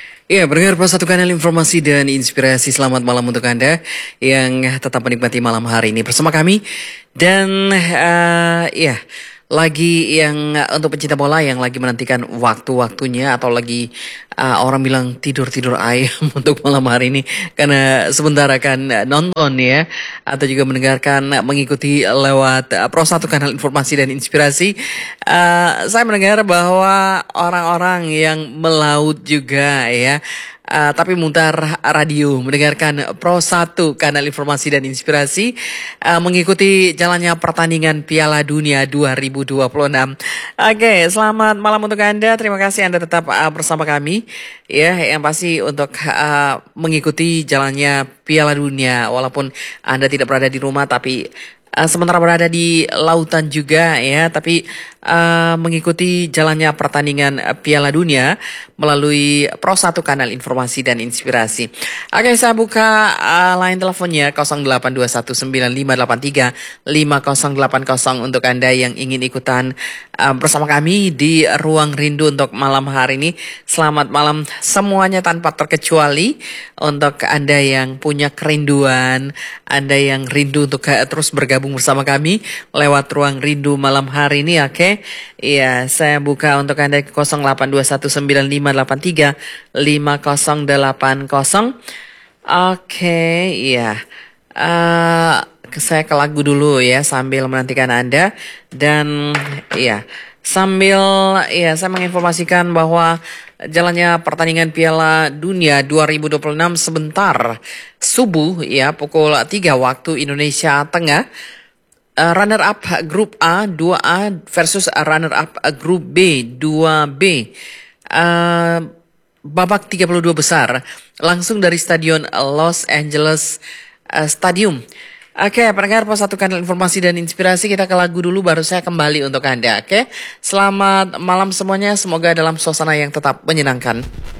Ya, pendengar Pos Satu Kanal Informasi dan Inspirasi. Selamat malam untuk Anda yang tetap menikmati malam hari ini bersama kami. Dan ya, lagi yang untuk pecinta bola yang lagi menantikan waktu-waktunya atau lagi orang bilang tidur-tidur ayam untuk malam hari ini karena sebentar akan nonton ya atau juga mendengarkan mengikuti lewat Pro 1 Kanal Informasi dan Inspirasi. Saya mendengar bahwa orang-orang yang melaut juga ya, tapi mutar radio mendengarkan Pro 1 Kanal Informasi dan Inspirasi mengikuti jalannya pertandingan Piala Dunia 2026. Oke, selamat malam untuk Anda. Terima kasih Anda tetap bersama kami ya, yang pasti untuk mengikuti jalannya Piala Dunia walaupun Anda tidak berada di rumah tapi sementara berada di lautan juga ya, tapi mengikuti jalannya pertandingan Piala Dunia melalui Pro 1 Kanal Informasi dan Inspirasi. Oke, saya buka line teleponnya 082195835080 untuk Anda yang ingin ikutan bersama kami di Ruang Rindu untuk malam hari ini. Selamat malam semuanya tanpa terkecuali untuk Anda yang punya kerinduan, Anda yang rindu untuk terus bergabung bersama kami lewat Ruang Rindu malam hari ini. Oke, iya, saya buka untuk Anda ke 082195835080. Oke, iya. Saya ke lagu dulu ya sambil menantikan Anda. Dan iya, sambil ya saya menginformasikan bahwa jalannya pertandingan Piala Dunia 2026 sebentar subuh ya, pukul 3 waktu Indonesia Tengah. Runner up grup A 2A versus runner up grup B 2B. Babak 32 besar langsung dari Stadion Los Angeles Stadium. Oke, pendengar Pos 1 Kanal Informasi dan Inspirasi, kita ke lagu dulu baru saya kembali untuk Anda. Oke, selamat malam semuanya, semoga dalam suasana yang tetap menyenangkan.